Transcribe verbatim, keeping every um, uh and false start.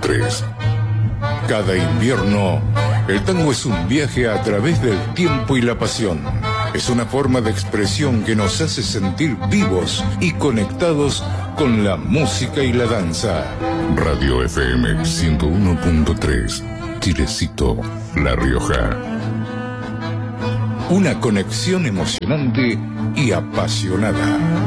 tres. Cada invierno, el tango es un viaje a través del tiempo y la pasión. Es una forma de expresión que nos hace sentir vivos y conectados con la música y la danza. Radio F M ciento uno punto tres, Chilecito, La Rioja. Una conexión emocionante y apasionada.